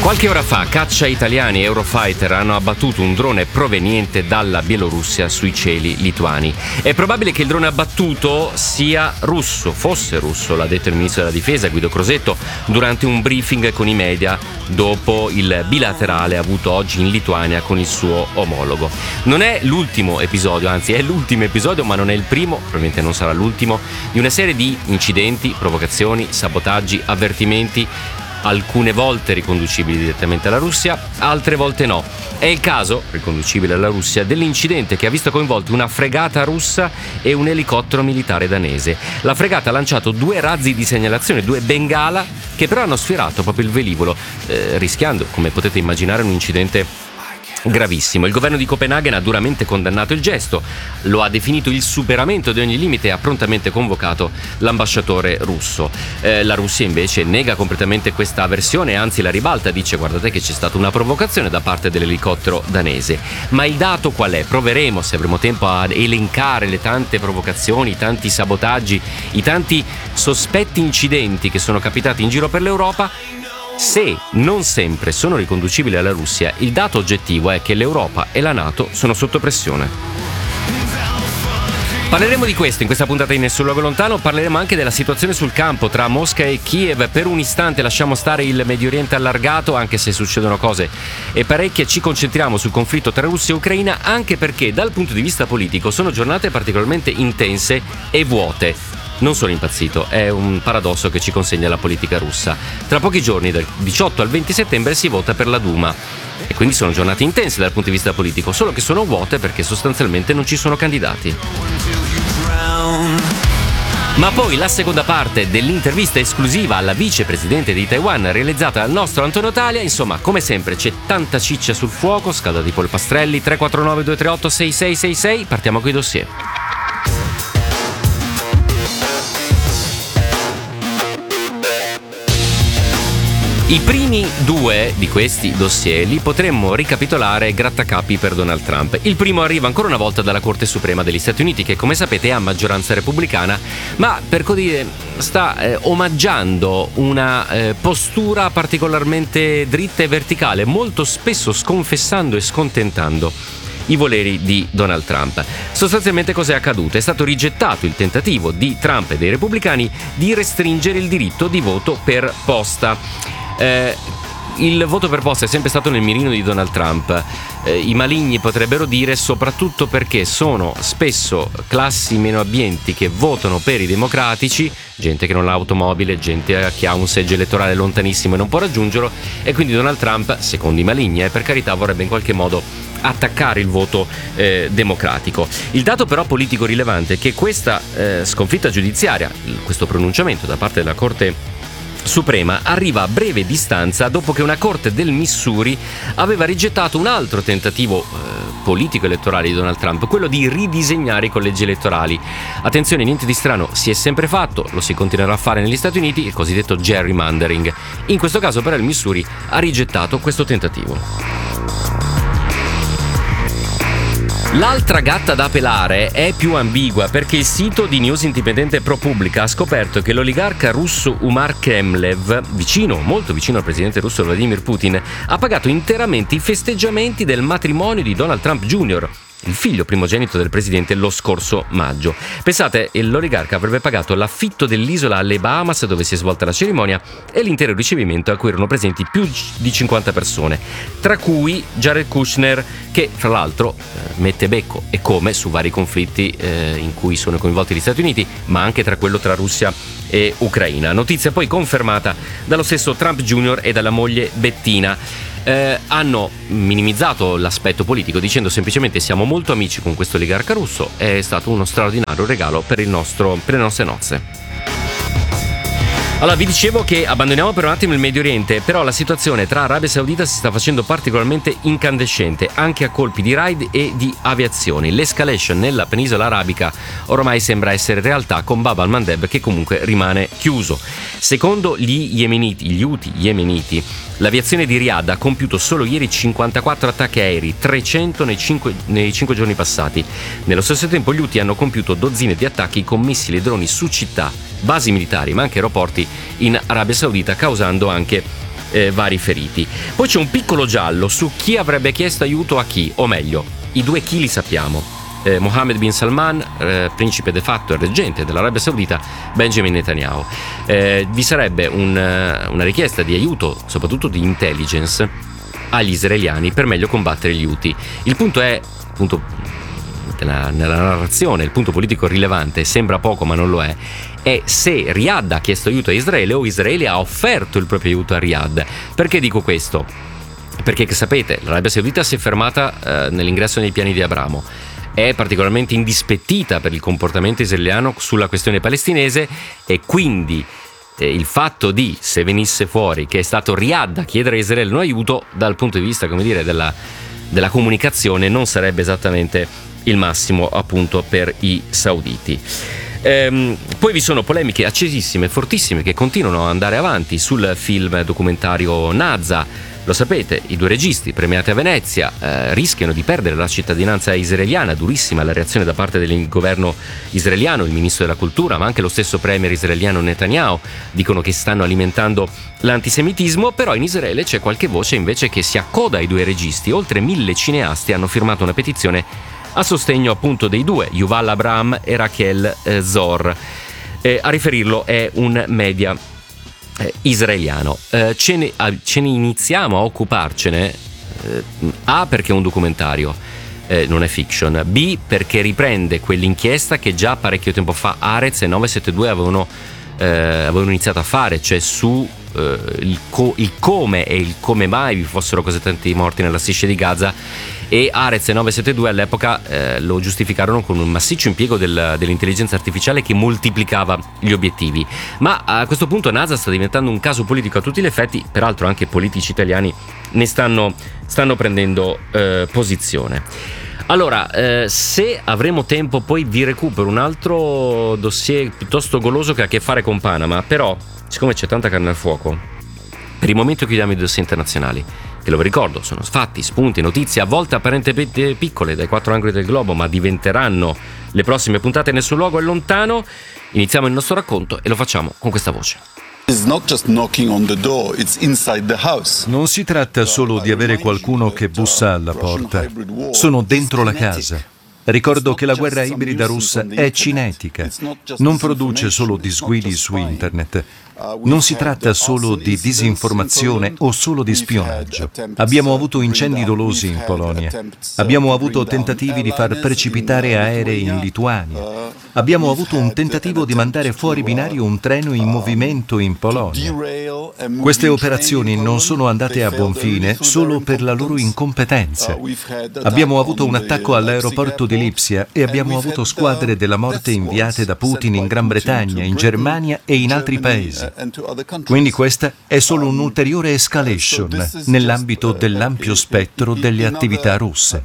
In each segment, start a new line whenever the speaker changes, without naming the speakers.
Qualche ora fa caccia italiani e Eurofighter hanno abbattuto un drone proveniente dalla Bielorussia sui cieli lituani. È probabile che il drone abbattuto fosse russo, l'ha detto il ministro della difesa Guido Crosetto durante un briefing con i media dopo il bilaterale avuto oggi in Lituania con il suo omologo. Non è l'ultimo episodio, anzi è l'ultimo episodio, ma non è il primo, probabilmente non sarà l'ultimo, di una serie di incidenti, provocazioni, sabotaggi, avvertimenti, alcune volte riconducibili direttamente alla Russia, altre volte no. È il caso, riconducibile alla Russia, dell'incidente che ha visto coinvolti una fregata russa e un elicottero militare danese. La fregata ha lanciato 2 razzi di segnalazione, 2 bengala, che però hanno sfiorato proprio il velivolo, rischiando, come potete immaginare, un incidente gravissimo. Il governo di Copenaghen ha duramente condannato il gesto, lo ha definito il superamento di ogni limite e ha prontamente convocato l'ambasciatore russo. La Russia invece nega completamente questa versione, anzi la ribalta, dice: guardate che c'è stata una provocazione da parte dell'elicottero danese. Ma il dato qual è? Proveremo, se avremo tempo, a elencare le tante provocazioni, i tanti sabotaggi, i tanti sospetti incidenti che sono capitati in giro per l'Europa. Se non sempre sono riconducibili alla Russia, il dato oggettivo è che l'Europa e la NATO sono sotto pressione. Parleremo di questo in questa puntata di Nessun Luogo Lontano. Parleremo anche della situazione sul campo tra Mosca e Kiev. Per un istante lasciamo stare il Medio Oriente allargato, anche se succedono cose e parecchie. Ci concentriamo sul conflitto tra Russia e Ucraina, anche perché dal punto di vista politico sono giornate particolarmente intense e vuote. Non sono impazzito, è un paradosso che ci consegna la politica russa. Tra pochi giorni, dal 18 al 20 settembre, si vota per la Duma e quindi sono giornate intense dal punto di vista politico, solo che sono vuote perché sostanzialmente non ci sono candidati. Ma poi la seconda parte dell'intervista esclusiva alla vicepresidente di Taiwan realizzata dal nostro Antonio Talia. Insomma, come sempre c'è tanta ciccia sul fuoco, scaldati i polpastrelli. 349 238 6666, partiamo coi dossier. I primi 2 di questi dossier li potremmo ricapitolare grattacapi per Donald Trump. Il primo arriva ancora una volta dalla Corte Suprema degli Stati Uniti, che come sapete è a maggioranza repubblicana, ma per così dire sta omaggiando una postura particolarmente dritta e verticale, molto spesso sconfessando e scontentando i voleri di Donald Trump. Sostanzialmente cos'è accaduto? È stato rigettato il tentativo di Trump e dei repubblicani di restringere il diritto di voto per posta. Il voto per posta è sempre stato nel mirino di Donald Trump, i maligni potrebbero dire, soprattutto perché sono spesso classi meno abbienti che votano per i democratici, gente che non ha automobile, gente che ha un seggio elettorale lontanissimo e non può raggiungerlo, e quindi Donald Trump, secondo i maligni, per carità, vorrebbe in qualche modo attaccare il voto democratico. Il dato però politico rilevante è che questa sconfitta giudiziaria, questo pronunciamento da parte della Corte Suprema, arriva a breve distanza dopo che una corte del Missouri aveva rigettato un altro tentativo politico elettorale di Donald Trump, quello di ridisegnare i collegi elettorali. Attenzione, niente di strano, si è sempre fatto, lo si continuerà a fare negli Stati Uniti, il cosiddetto gerrymandering. In questo caso però il Missouri ha rigettato questo tentativo. L'altra gatta da pelare è più ambigua, perché il sito di news indipendente ProPublica ha scoperto che l'oligarca russo Umar Kremlev, molto vicino al presidente russo Vladimir Putin, ha pagato interamente i festeggiamenti del matrimonio di Donald Trump Jr., il figlio primogenito del presidente, lo scorso maggio. Pensate, l'oligarca avrebbe pagato l'affitto dell'isola alle Bahamas dove si è svolta la cerimonia e l'intero ricevimento a cui erano presenti più di 50 persone, tra cui Jared Kushner, che fra l'altro mette becco e come su vari conflitti in cui sono coinvolti gli Stati Uniti, ma anche tra quello tra Russia e Ucraina. Notizia poi confermata dallo stesso Trump Jr. e dalla moglie Bettina. Hanno minimizzato l'aspetto politico dicendo semplicemente: siamo molto amici con questo oligarca russo, è stato uno straordinario regalo per le nostre nozze. Allora, vi dicevo che abbandoniamo per un attimo il Medio Oriente, però la situazione tra Arabia Saudita si sta facendo particolarmente incandescente, anche a colpi di raid e di aviazioni. L'escalation nella penisola arabica ormai sembra essere realtà, con Bab al-Mandeb che comunque rimane chiuso. Secondo gli Houthi yemeniti, l'aviazione di Riyadh ha compiuto solo ieri 54 attacchi aerei, 300 nei 5 giorni passati. Nello stesso tempo gli Houthi hanno compiuto dozzine di attacchi con missili e droni su città, basi militari ma anche aeroporti in Arabia Saudita, causando anche vari feriti. Poi c'è un piccolo giallo su chi avrebbe chiesto aiuto a chi, o meglio, i due chi li sappiamo. Mohammed bin Salman, principe de facto e reggente dell'Arabia Saudita, Benjamin Netanyahu. Vi sarebbe una richiesta di aiuto, soprattutto di intelligence, agli israeliani per meglio combattere gli Houthi. Il punto è, nella narrazione, il punto politico rilevante, sembra poco ma non lo è se Riyadh ha chiesto aiuto a Israele o Israele ha offerto il proprio aiuto a Riyadh. Perché dico questo? Perché, che sapete, l'Arabia Saudita si è fermata nell'ingresso nei piani di Abramo, è particolarmente indispettita per il comportamento israeliano sulla questione palestinese, e quindi il fatto di, se venisse fuori che è stato Riyadh a chiedere a Israele un aiuto, dal punto di vista, come dire, della comunicazione, non sarebbe esattamente il massimo, appunto, per i sauditi. Poi vi sono polemiche accesissime, fortissime, che continuano ad andare avanti sul film documentario Naza. Lo sapete, i due registi premiati a Venezia rischiano di perdere la cittadinanza israeliana. Durissima la reazione da parte del governo israeliano, il ministro della cultura, ma anche lo stesso premier israeliano Netanyahu dicono che stanno alimentando l'antisemitismo. Però in Israele c'è qualche voce invece che si accoda ai due registi. Oltre 1000 cineasti hanno firmato una petizione a sostegno appunto dei due, Yuval Abraham e Rachel Zor. A riferirlo è un media israeliano. Ce ne iniziamo a occuparcene, A, perché è un documentario, non è fiction, B, perché riprende quell'inchiesta che già parecchio tempo fa Haaretz e 972 avevano iniziato a fare, cioè su il come e il come mai vi fossero così tanti morti nella striscia di Gaza, e Haaretz e 972 all'epoca lo giustificarono con un massiccio impiego dell'intelligenza artificiale che moltiplicava gli obiettivi. Ma a questo punto Naza sta diventando un caso politico a tutti gli effetti, peraltro anche politici italiani ne stanno prendendo posizione. Allora, se avremo tempo poi vi recupero un altro dossier piuttosto goloso che ha a che fare con Panama, però siccome c'è tanta carne al fuoco, per il momento chiudiamo i dossier internazionali, che lo ricordo sono fatti, spunti, notizie a volte apparentemente piccole dai quattro angoli del globo, ma diventeranno le prossime puntate. Nessun luogo è lontano. Iniziamo il nostro racconto e lo facciamo con questa voce.
Non si tratta solo di avere qualcuno che bussa alla porta. Sono dentro la casa. Ricordo che la guerra ibrida russa è cinetica. Non produce solo disguidi su internet. Non si tratta solo di disinformazione o solo di spionaggio. Abbiamo avuto incendi dolosi in Polonia. Abbiamo avuto tentativi di far precipitare aerei in Lituania. Abbiamo avuto un tentativo di mandare fuori binario un treno in movimento in Polonia. Queste operazioni non sono andate a buon fine solo per la loro incompetenza. Abbiamo avuto un attacco all'aeroporto di Lipsia e abbiamo avuto squadre della morte inviate da Putin in Gran Bretagna, in Germania e in altri paesi. Quindi questa è solo un'ulteriore escalation nell'ambito dell'ampio spettro delle attività russe.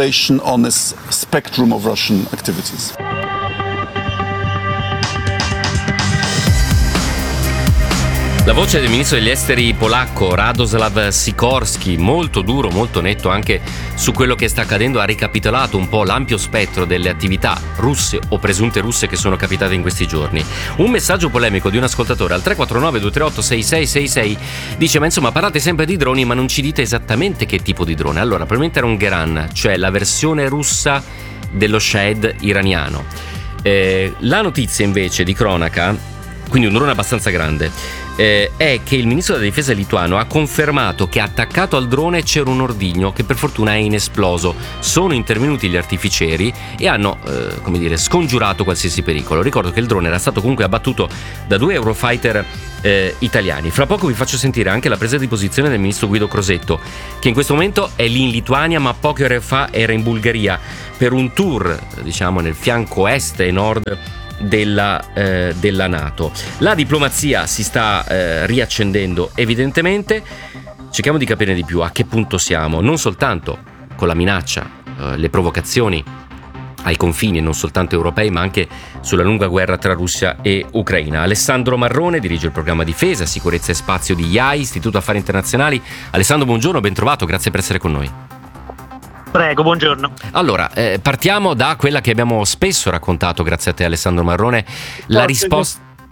La voce del ministro degli esteri polacco Radoslav Sikorski, molto duro, molto netto anche su quello che sta accadendo, ha ricapitolato un po' l'ampio spettro delle attività russe o presunte russe che sono capitate in questi giorni. Un messaggio polemico di un ascoltatore al 349-238-6666 dice: ma insomma, parlate sempre di droni ma non ci dite esattamente che tipo di drone. Allora, probabilmente era un Gran, cioè la versione russa dello Shahed iraniano. La notizia invece di cronaca, quindi un drone abbastanza grande, è che il ministro della difesa lituano ha confermato che attaccato al drone c'era un ordigno che per fortuna è inesploso. Sono intervenuti gli artificieri e hanno scongiurato qualsiasi pericolo. Ricordo che il drone era stato comunque abbattuto da 2 Eurofighter italiani. Fra poco vi faccio sentire anche la presa di posizione del ministro Guido Crosetto, che in questo momento è lì in Lituania, ma poche ore fa era in Bulgaria per un tour, diciamo, nel fianco est e nord della NATO. La diplomazia si sta riaccendendo evidentemente. Cerchiamo di capire di più a che punto siamo, non soltanto con la minaccia, le provocazioni ai confini, non soltanto europei, ma anche sulla lunga guerra tra Russia e Ucraina. Alessandro Marrone dirige il programma Difesa, Sicurezza e Spazio di IAI, Istituto Affari Internazionali. Alessandro, buongiorno, ben trovato, grazie per essere con noi.
Prego, buongiorno.
Allora, partiamo da quella che abbiamo spesso raccontato, grazie a te Alessandro Marrone, la risposta...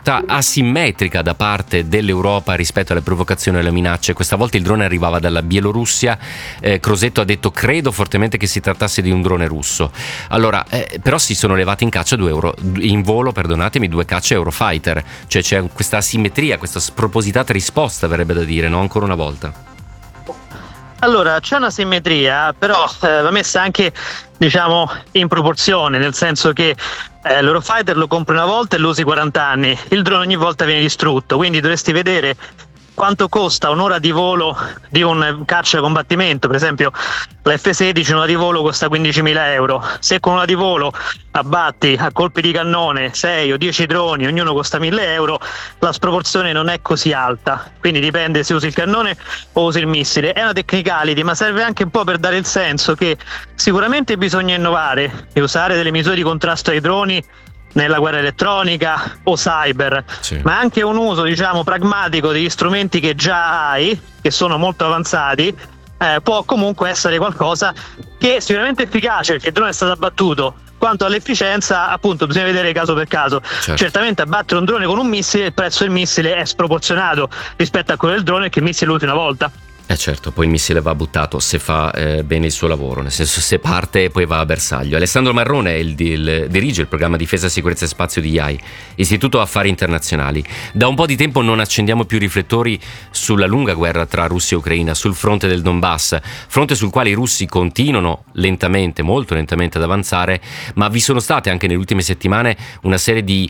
risposta asimmetrica da parte dell'Europa rispetto alle provocazioni e alle minacce. Questa volta il drone arrivava dalla Bielorussia. Crosetto ha detto: credo fortemente che si trattasse di un drone russo. Allora, però si sono levati in volo, due cacce Eurofighter, cioè c'è questa asimmetria, questa spropositata risposta, verrebbe da dire, no? Ancora una volta.
Allora, c'è una simmetria, però va messa anche, diciamo, in proporzione, nel senso che l'Eurofighter lo compri una volta e lo usi 40 anni, il drone ogni volta viene distrutto, quindi dovresti vedere quanto costa un'ora di volo di un caccia da combattimento. Per esempio la F-16 un'ora di volo costa 15.000 euro. Se con un'ora di volo abbatti a colpi di cannone 6 o 10 droni, ognuno costa 1.000 euro, la sproporzione non è così alta, quindi dipende se usi il cannone o usi il missile. È una technicality, ma serve anche un po' per dare il senso che sicuramente bisogna innovare e usare delle misure di contrasto ai droni nella guerra elettronica o cyber, sì, ma anche un uso, diciamo, pragmatico degli strumenti che già hai, che sono molto avanzati, può comunque essere qualcosa che è sicuramente efficace, perché il drone è stato abbattuto. Quanto all'efficienza, appunto, bisogna vedere caso per caso. Certo. Certamente abbattere un drone con un missile, il prezzo del missile è sproporzionato rispetto a quello del drone, che il missile lo usi una volta.
Certo, poi il missile va buttato se fa bene il suo lavoro, nel senso, se parte e poi va a bersaglio. Alessandro Marrone dirige il programma Difesa, Sicurezza e Spazio di IAI, Istituto Affari Internazionali. Da un po' di tempo non accendiamo più riflettori sulla lunga guerra tra Russia e Ucraina, sul fronte del Donbass, fronte sul quale i russi continuano lentamente, molto lentamente ad avanzare, ma vi sono state anche nelle ultime settimane una serie di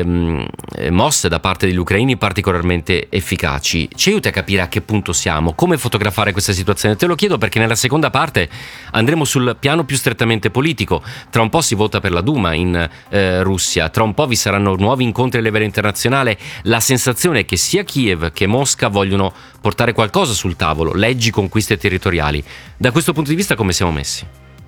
mosse da parte degli ucraini particolarmente efficaci. Ci aiuta a capire a che punto siamo, come fotografare questa situazione? Te lo chiedo perché nella seconda parte andremo sul piano più strettamente politico. Tra un po' si vota per la Duma in Russia, tra un po' vi saranno nuovi incontri a livello internazionale. La sensazione è che sia Kiev che Mosca vogliono portare qualcosa sul tavolo, leggi conquiste territoriali. Da questo punto di vista come siamo messi?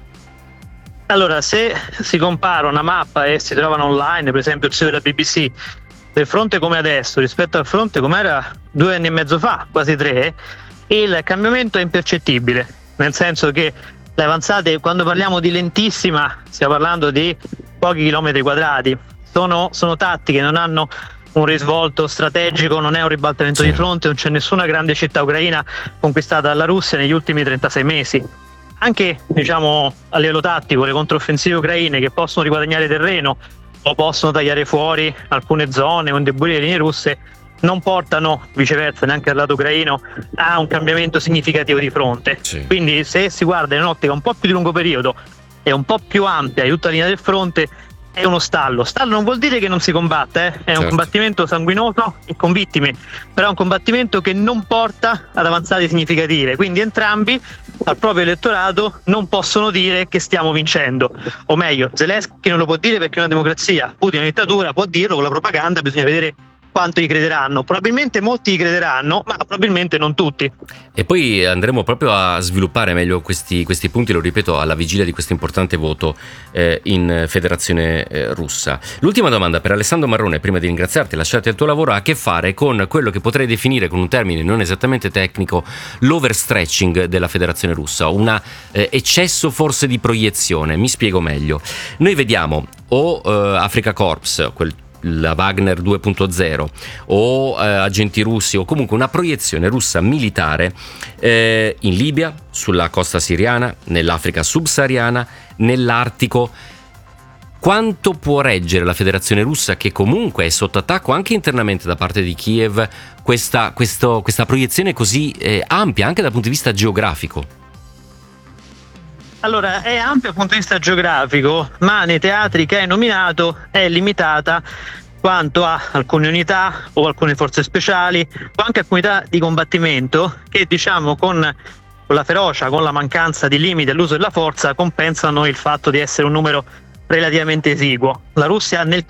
Allora, se si compara una mappa e si trovano online, per esempio il sito della BBC, del fronte come adesso rispetto al fronte come era 2 anni e mezzo fa, quasi 3, il cambiamento è impercettibile, nel senso che le avanzate, quando parliamo di lentissima, stiamo parlando di pochi chilometri quadrati, sono tattiche, non hanno un risvolto strategico, non è un ribaltamento di fronte, non c'è nessuna grande città ucraina conquistata dalla Russia negli ultimi 36 mesi. Anche, diciamo, a livello tattico, le controffensive ucraine che possono riguadagnare terreno o possono tagliare fuori alcune zone o indebolire le linee russe non portano, viceversa, neanche al lato ucraino, a un cambiamento significativo di fronte. Sì. Quindi se si guarda in un'ottica un po' più di lungo periodo e un po' più ampia di tutta la linea del fronte, è uno stallo. Stallo non vuol dire che non si combatte, è un combattimento sanguinoso e con vittime, però è un combattimento che non porta ad avanzate significative, quindi entrambi al proprio elettorato non possono dire che stiamo vincendo, o meglio, Zelensky non lo può dire perché è una democrazia, Putin è una dittatura, può dirlo con la propaganda, bisogna vedere quanto gli crederanno. Probabilmente molti gli crederanno, ma probabilmente non tutti.
E poi andremo proprio a sviluppare meglio questi punti, lo ripeto, alla vigilia di questo importante voto in Federazione Russa. L'ultima domanda per Alessandro Marrone, prima di ringraziarti e lasciarti il tuo lavoro, ha a che fare con quello che potrei definire, con un termine non esattamente tecnico, l'overstretching della Federazione Russa, un eccesso forse di proiezione. Mi spiego meglio. Noi vediamo Africa Corps, la Wagner 2.0 o agenti russi, o comunque una proiezione russa militare in Libia, sulla costa siriana, nell'Africa subsahariana, nell'Artico. Quanto può reggere la Federazione Russa, che comunque è sotto attacco anche internamente da parte di Kiev, questa proiezione così ampia anche dal punto di vista geografico?
Allora, è ampio dal punto di vista geografico, ma nei teatri che hai nominato è limitata quanto a alcune unità o alcune forze speciali o anche alcune unità di combattimento che, diciamo, con la ferocia, con la mancanza di limiti all'uso della forza, compensano il fatto di essere un numero relativamente esiguo. La Russia nel